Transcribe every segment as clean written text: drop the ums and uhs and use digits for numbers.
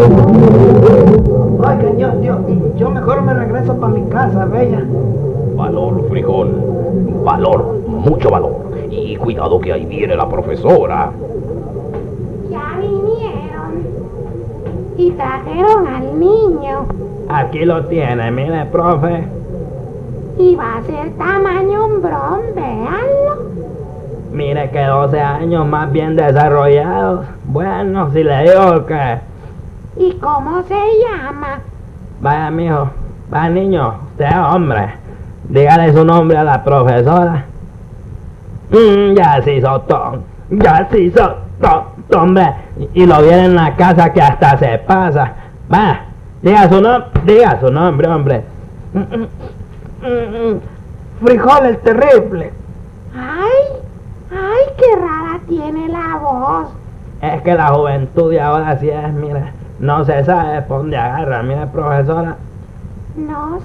Oiga, yo mejor me regreso para mi casa, bella. Valor, frijol. Valor, mucho valor. Y cuidado que ahí viene la profesora. Ya vinieron y trajeron al niño. Aquí lo tiene, mire, profe. Y va a ser tamaño hombrón, véanlo. Mire que 12 años más bien desarrollados. Bueno, si le digo que... ¿Y cómo se llama? Vaya, mijo. Vaya, niño. Usted es hombre. Dígale su nombre a la profesora. Ya se hizo tonto. Ya se hizo tonto, hombre. Y lo viene en la casa que hasta se pasa. Vaya, diga su nombre, hombre. Frijol el terrible. Ay, qué rara tiene la voz. Es que la juventud de ahora sí es, mire, no se sabe por dónde agarra, mire, profesora. No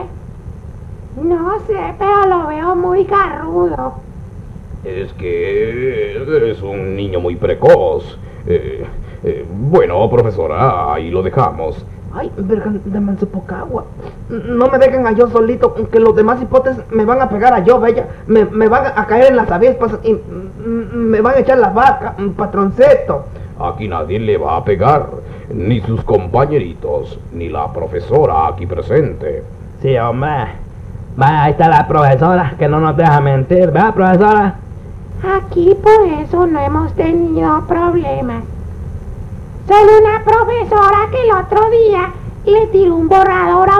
sé, pero lo veo muy garrudo. Es que es un niño muy precoz. Bueno, profesora, ahí lo dejamos. Ay, verga, dame su poca agua. No me dejen a yo solito, que los demás hipotes me van a pegar a yo, bella. Me van a caer en las avispas y me van a echar las vacas, patroncito. Aquí nadie le va a pegar, ni sus compañeritos, ni la profesora aquí presente. Sí, hombre. Vaya, ahí está la profesora, que no nos deja mentir, ¿verdad, profesora? Aquí por eso no hemos tenido problemas. Solo una profesora que el otro día le tiró un borrador a